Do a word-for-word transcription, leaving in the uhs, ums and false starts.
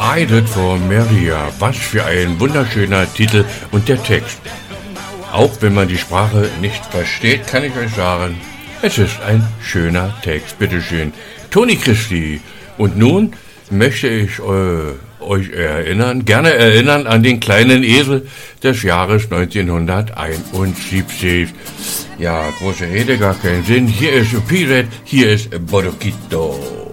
Hide It for Maria. Was für ein wunderschöner Titel und der Text. Auch wenn man die Sprache nicht versteht, kann ich euch sagen, es ist ein schöner Text. Bitteschön. Toni Christie. Und nun möchte ich äh, euch erinnern, gerne erinnern an den kleinen Esel des Jahres neunzehnhunderteinundsiebzig. Ja, große Rede, gar keinen Sinn. Hier ist Pirate, hier ist Bodoquito.